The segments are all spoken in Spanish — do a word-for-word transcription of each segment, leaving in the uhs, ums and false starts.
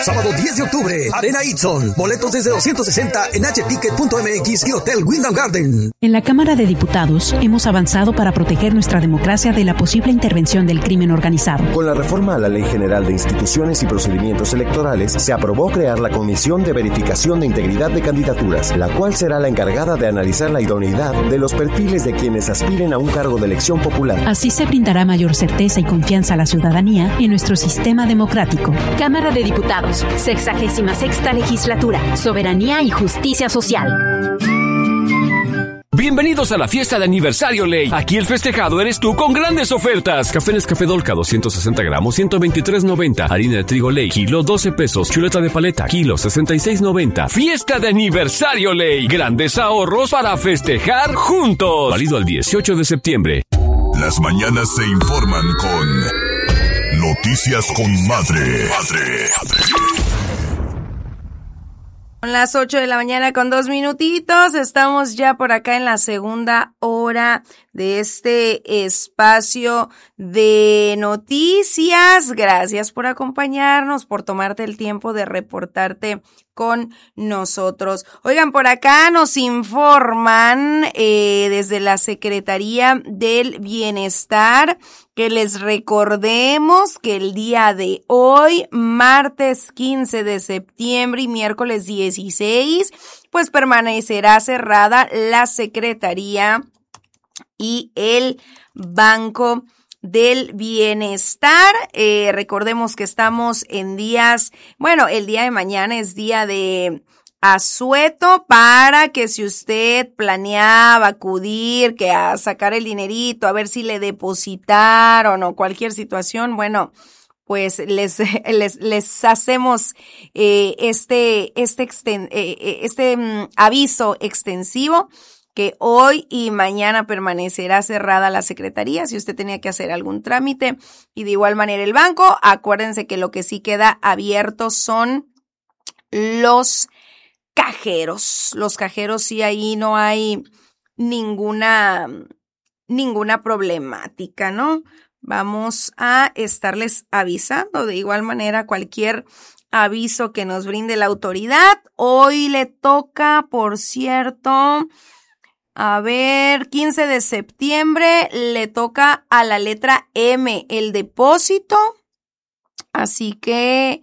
Sábado diez de octubre, Arena Itzon. Boletos desde doscientos sesenta en h ticket punto m x y Hotel Wyndham Garden. En la Cámara de Diputados hemos avanzado para proteger nuestra democracia de la posible intervención del crimen organizado. Con la reforma a la Ley General de Instituciones y Procedimientos Electorales, se aprobó crear la Comisión de Verificación de Integridad de Candidaturas, la cual será la encargada de analizar la idoneidad de los perfiles de quienes aspiren a un cargo de elección popular. Así se brindará mayor certeza y confianza a la ciudadanía en nuestro sistema democrático. Cámara de Diputados, sexagésima sexta legislatura, soberanía y justicia social. Bienvenidos a la fiesta de aniversario Ley. Aquí el festejado eres tú con grandes ofertas. Café Nescafé Dolca doscientos sesenta gramos, ciento veintitrés noventa. Harina de trigo Ley, kilo doce pesos. Chuleta de paleta, kilo sesenta y seis noventa. Fiesta de aniversario Ley. Grandes ahorros para festejar juntos. Válido al dieciocho de septiembre. Las mañanas se informan con Noticias con Madre. Madre. Son las ocho de la mañana con dos minutitos. Estamos ya por acá en la segunda hora de este espacio de noticias. Gracias por acompañarnos, por tomarte el tiempo de reportarte con nosotros. Oigan, por acá nos informan eh, desde la Secretaría del Bienestar que les recordemos que el día de hoy, martes quince de septiembre y miércoles dieciséis, pues permanecerá cerrada la Secretaría y el Banco del Bienestar. Eh, recordemos que estamos en días, bueno, el día de mañana es día de asueto, para que si usted planeaba acudir, que a sacar el dinerito, a ver si le depositaron o cualquier situación, bueno, pues les les les hacemos eh, este este exten, eh, este um, aviso extensivo que hoy y mañana permanecerá cerrada la Secretaría si usted tenía que hacer algún trámite, y de igual manera el banco. Acuérdense que lo que sí queda abierto son los cajeros. Los cajeros sí, ahí no hay ninguna ninguna problemática, ¿no? Vamos a estarles avisando de igual manera cualquier aviso que nos brinde la autoridad. Hoy le toca, por cierto, a ver, quince de septiembre le toca a la letra M, el depósito. Así que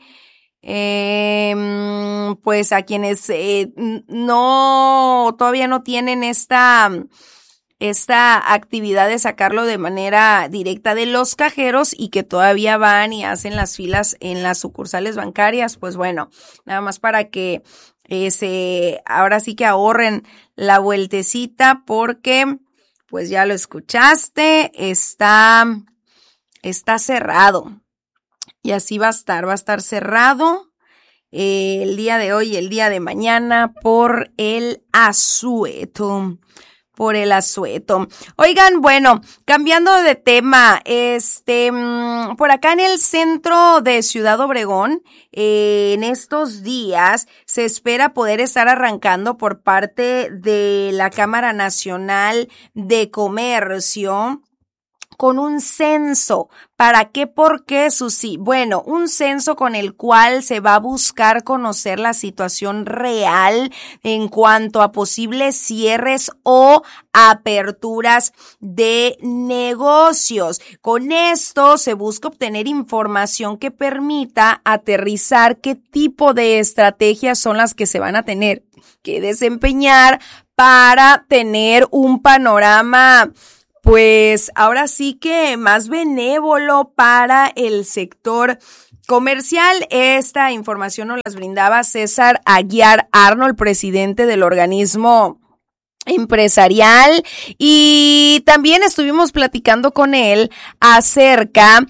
Eh, pues a quienes eh, no, todavía no tienen esta, esta actividad de sacarlo de manera directa de los cajeros y que todavía van y hacen las filas en las sucursales bancarias, pues bueno, nada más para que eh, se, ahora sí que ahorren la vueltecita, porque pues ya lo escuchaste, está, está cerrado. Y así va a estar, va a estar cerrado eh, el día de hoy y el día de mañana por el asueto, por el asueto. Oigan, bueno, cambiando de tema, este, por acá en el centro de Ciudad Obregón, eh, en estos días se espera poder estar arrancando por parte de la Cámara Nacional de Comercio con un censo. ¿Para qué? ¿Por qué, Susi? Bueno, un censo con el cual se va a buscar conocer la situación real en cuanto a posibles cierres o aperturas de negocios. Con esto se busca obtener información que permita aterrizar qué tipo de estrategias son las que se van a tener que desempeñar para tener un panorama, pues ahora sí que más benévolo para el sector comercial. Esta información nos las brindaba César Aguiar Arnold, presidente del organismo empresarial, y también estuvimos platicando con él acerca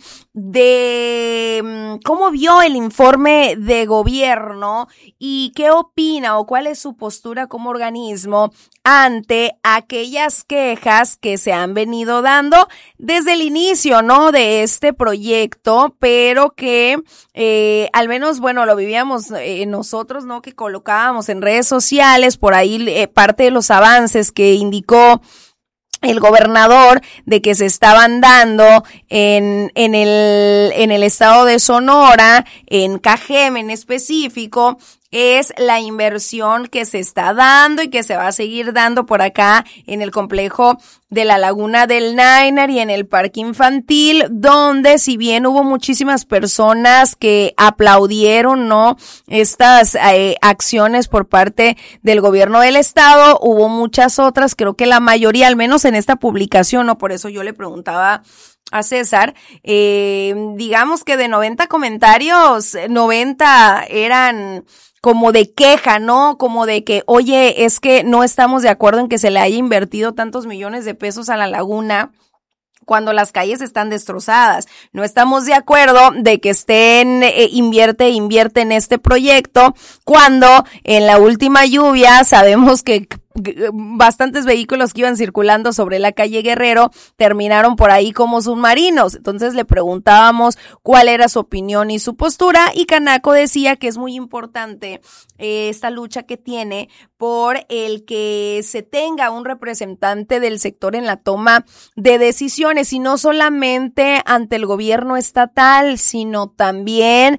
de cómo vio el informe de gobierno y qué opina o cuál es su postura como organismo ante aquellas quejas que se han venido dando desde el inicio, ¿no?, de este proyecto, pero que eh, al menos, bueno, lo vivíamos eh, nosotros, ¿no?, que colocábamos en redes sociales por ahí eh, parte de los avances que indicó el gobernador de que se estaban dando en, en el, en el estado de Sonora, en Cajeme en específico, es la inversión que se está dando y que se va a seguir dando por acá en el complejo de la Laguna del Nainer y en el parque infantil, donde si bien hubo muchísimas personas que aplaudieron, ¿no?, estas eh, acciones por parte del gobierno del estado, hubo muchas otras, creo que la mayoría, al menos en esta publicación, ¿no? Por eso yo le preguntaba a César, eh, digamos que de noventa comentarios, noventa eran como de queja, ¿no? Como de que, oye, es que no estamos de acuerdo en que se le haya invertido tantos millones de pesos a la laguna cuando las calles están destrozadas. No estamos de acuerdo de que estén, eh, invierte, invierte en este proyecto, cuando en la última lluvia sabemos que bastantes vehículos que iban circulando sobre la calle Guerrero terminaron por ahí como submarinos. Entonces le preguntábamos cuál era su opinión y su postura, y Canaco decía que es muy importante eh, esta lucha que tiene por el que se tenga un representante del sector en la toma de decisiones, y no solamente ante el gobierno estatal, sino también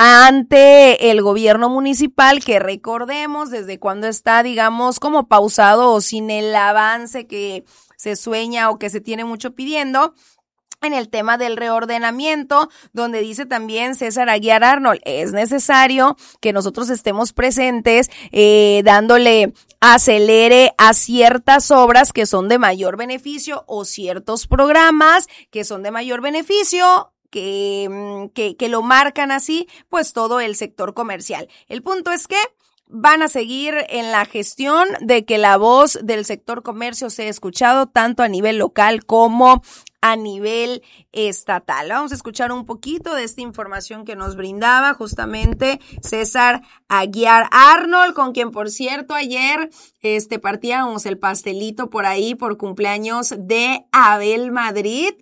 ante el gobierno municipal, que recordemos desde cuando está, digamos, como pausado o sin el avance que se sueña o que se tiene mucho pidiendo en el tema del reordenamiento, donde dice también César Aguiar Arnold, es necesario que nosotros estemos presentes eh, dándole acelere a ciertas obras que son de mayor beneficio o ciertos programas que son de mayor beneficio, que, que, que lo marcan así, pues todo el sector comercial. El punto es que van a seguir en la gestión de que la voz del sector comercio sea escuchado tanto a nivel local como a nivel estatal. Vamos a escuchar un poquito de esta información que nos brindaba justamente César Aguiar Arnold, con quien, por cierto, ayer este partíamos el pastelito por ahí por cumpleaños de Abel Madrid,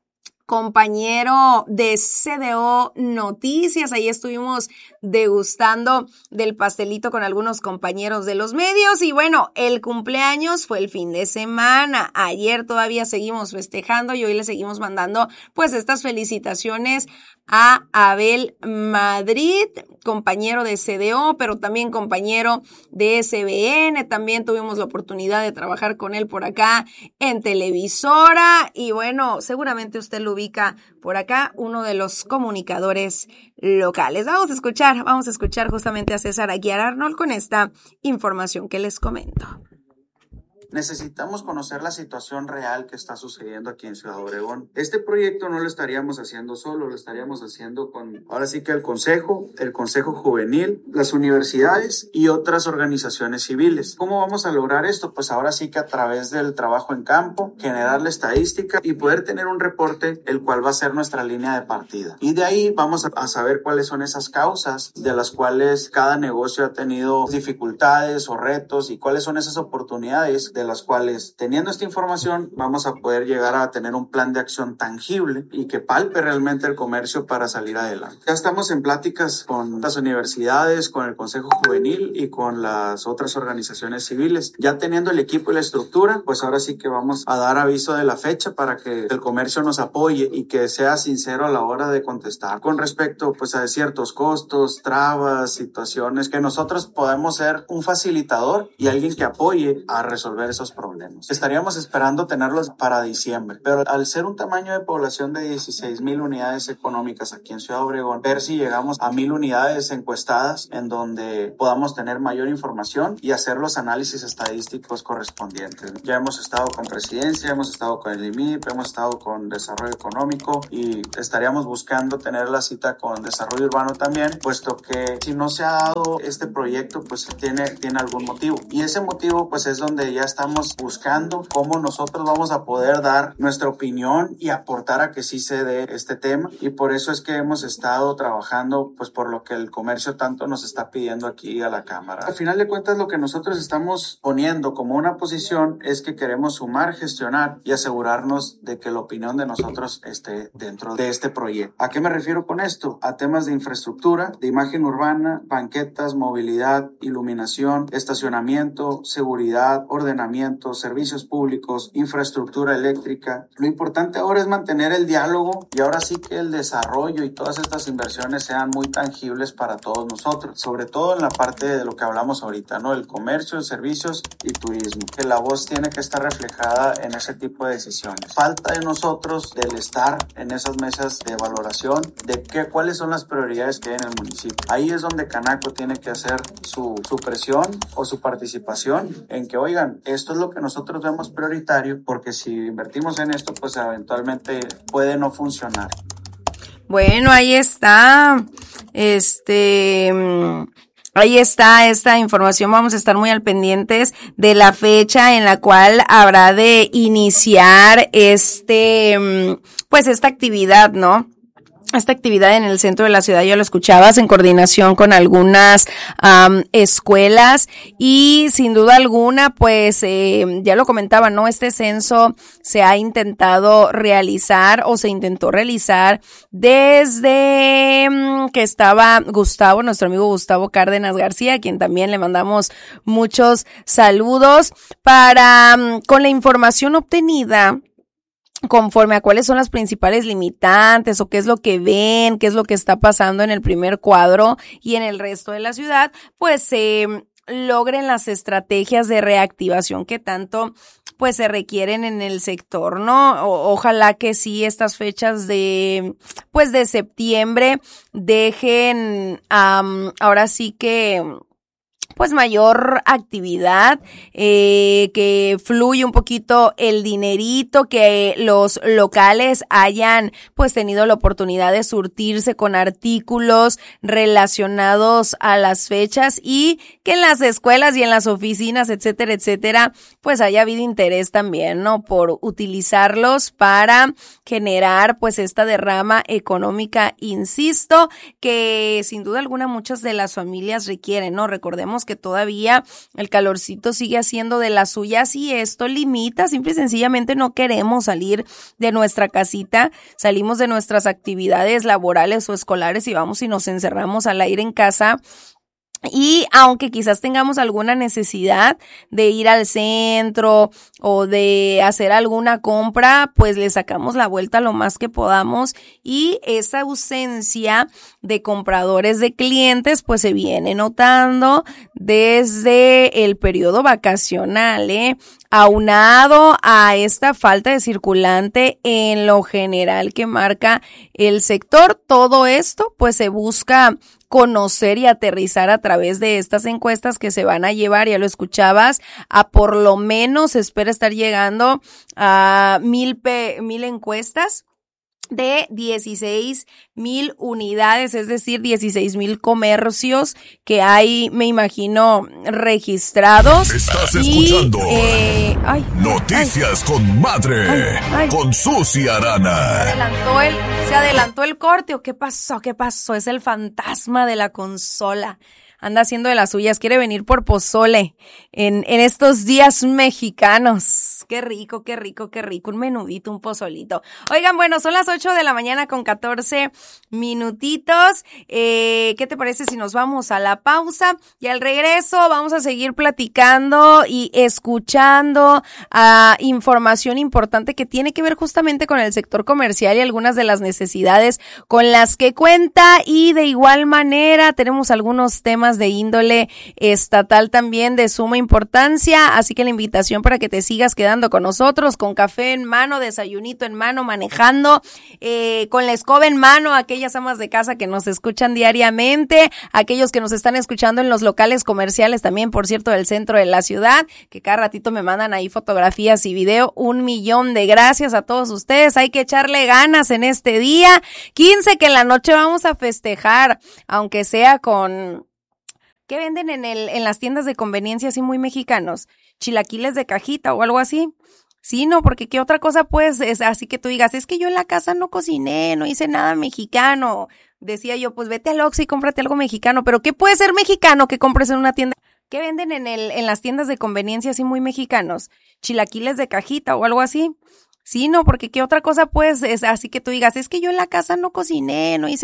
compañero de C D O Noticias. Ahí estuvimos degustando del pastelito con algunos compañeros de los medios, y bueno, el cumpleaños fue el fin de semana. Ayer todavía seguimos festejando y hoy le seguimos mandando pues estas felicitaciones a Abel Madrid, compañero de C D O, pero también compañero de S B N. También tuvimos la oportunidad de trabajar con él por acá en Televisora, y bueno, seguramente usted lo ubica por acá, uno de los comunicadores locales. Vamos a escuchar, vamos a escuchar justamente a César Aguiar Arnold con esta información que les comento. Necesitamos conocer la situación real que está sucediendo aquí en Ciudad Obregón. Este proyecto no lo estaríamos haciendo solo, lo estaríamos haciendo con, ahora sí que el Consejo, el Consejo Juvenil, las universidades y otras organizaciones civiles. ¿Cómo vamos a lograr esto? Pues ahora sí que a través del trabajo en campo, generar la estadística y poder tener un reporte, el cual va a ser nuestra línea de partida. Y de ahí vamos a saber cuáles son esas causas de las cuales cada negocio ha tenido dificultades o retos, y cuáles son esas oportunidades de las cuales, teniendo esta información, vamos a poder llegar a tener un plan de acción tangible y que palpe realmente el comercio para salir adelante. Ya estamos en pláticas con las universidades, con el Consejo Juvenil y con las otras organizaciones civiles. Ya teniendo el equipo y la estructura, pues ahora sí que vamos a dar aviso de la fecha para que el comercio nos apoye y que sea sincero a la hora de contestar con respecto pues a ciertos costos, trabas, situaciones, que nosotros podemos ser un facilitador y alguien que apoye a resolver esos problemas. Estaríamos esperando tenerlos para diciembre, pero al ser un tamaño de población de dieciséis mil unidades económicas aquí en Ciudad Obregón, ver si llegamos a mil unidades encuestadas en donde podamos tener mayor información y hacer los análisis estadísticos correspondientes. Ya hemos estado con Presidencia, hemos estado con el I M I P, hemos estado con Desarrollo Económico y estaríamos buscando tener la cita con Desarrollo Urbano también, puesto que si no se ha dado este proyecto, pues tiene, tiene algún motivo. Y ese motivo pues es donde ya estamos buscando cómo nosotros vamos a poder dar nuestra opinión y aportar a que sí se dé este tema, y por eso es que hemos estado trabajando pues por lo que el comercio tanto nos está pidiendo aquí a la Cámara. Al final de cuentas, lo que nosotros estamos poniendo como una posición es que queremos sumar, gestionar y asegurarnos de que la opinión de nosotros esté dentro de este proyecto. ¿A qué me refiero con esto? A temas de infraestructura, de imagen urbana, banquetas, movilidad, iluminación, estacionamiento, seguridad, ordenamiento, estacionamientos, servicios públicos, infraestructura eléctrica. Lo importante ahora es mantener el diálogo y ahora sí que el desarrollo y todas estas inversiones sean muy tangibles para todos nosotros, sobre todo en la parte de lo que hablamos ahorita, ¿no? El comercio, servicios y turismo, que la voz tiene que estar reflejada en ese tipo de decisiones. Falta de nosotros del estar en esas mesas de valoración de qué, cuáles son las prioridades que hay en el municipio. Ahí es donde Canaco tiene que hacer su, su presión o su participación en que, oigan, esto es lo que nosotros vemos prioritario, porque si invertimos en esto, pues eventualmente puede no funcionar. Bueno, ahí está, este, ahí está esta información. Vamos a estar muy al pendientes de la fecha en la cual habrá de iniciar este, pues esta actividad, ¿no? Esta actividad en el centro de la ciudad, ya lo escuchabas, en coordinación con algunas um, escuelas y sin duda alguna, pues eh, ya lo comentaba, ¿no? Este censo se ha intentado realizar o se intentó realizar desde um, que estaba Gustavo, nuestro amigo Gustavo Cárdenas García, a quien también le mandamos muchos saludos para, um, con la información obtenida, conforme a cuáles son las principales limitantes o qué es lo que ven, qué es lo que está pasando en el primer cuadro y en el resto de la ciudad, pues se eh, logren las estrategias de reactivación que tanto pues se requieren en el sector, ¿no? O, ojalá que sí estas fechas de pues de septiembre dejen um, ahora sí que pues mayor actividad, eh, que fluye un poquito el dinerito, que los locales hayan pues tenido la oportunidad de surtirse con artículos relacionados a las fechas y que en las escuelas y en las oficinas, etcétera, etcétera, pues haya habido interés también, ¿no? Por utilizarlos para generar pues esta derrama económica, insisto, que sin duda alguna muchas de las familias requieren, ¿no? Recordemos que todavía el calorcito sigue haciendo de las suyas y esto limita, simple y sencillamente no queremos salir de nuestra casita, salimos de nuestras actividades laborales o escolares y vamos y nos encerramos al aire en casa. Y aunque quizás tengamos alguna necesidad de ir al centro o de hacer alguna compra, pues le sacamos la vuelta lo más que podamos y esa ausencia de compradores, de clientes, pues se viene notando desde el periodo vacacional, ¿eh? Aunado a esta falta de circulante en lo general que marca el sector, todo esto pues se busca conocer y aterrizar a través de estas encuestas que se van a llevar, ya lo escuchabas, a por lo menos se espera estar llegando a mil, pe- mil encuestas de dieciséis mil unidades, es decir, dieciséis mil comercios que hay, me imagino, registrados. Estás y, escuchando eh, ay, Noticias ay, con Madre, ay, ay. con Susi Arana. Se adelantó el, se adelantó el corte, ¿o qué pasó? ¿Qué pasó? Es el fantasma de la consola. Anda haciendo de las suyas, quiere venir por pozole en, en estos días mexicanos. Qué rico, qué rico, qué rico, un menudito, un pozolito. Oigan, bueno, son las ocho de la mañana con catorce minutitos. Eh, ¿qué te parece si nos vamos a la pausa? Y al regreso vamos a seguir platicando y escuchando uh, información importante que tiene que ver justamente con el sector comercial y algunas de las necesidades con las que cuenta, y de igual manera tenemos algunos temas de índole estatal también de suma importancia, así que la invitación para que te sigas quedando con nosotros, con café en mano, desayunito en mano, manejando, eh, con la escoba en mano, aquellas amas de casa que nos escuchan diariamente, aquellos que nos están escuchando en los locales comerciales también, por cierto, del centro de la ciudad, que cada ratito me mandan ahí fotografías y video. Un millón de gracias a todos ustedes, hay que echarle ganas en este día quince, que en la noche vamos a festejar, aunque sea con... ¿Qué venden en el en las tiendas de conveniencia así muy mexicanos? Chilaquiles de cajita o algo así. Sí, no, porque qué otra cosa pues es así que tú digas, es que yo en la casa no cociné, no hice nada mexicano. Decía yo, pues vete al Oxxo y cómprate algo mexicano, pero ¿qué puede ser mexicano que compres en una tienda? ¿Qué venden en el en las tiendas de conveniencia así muy mexicanos? Chilaquiles de cajita o algo así. Sí, no, porque qué otra cosa pues es así que tú digas, es que yo en la casa no cociné, no hice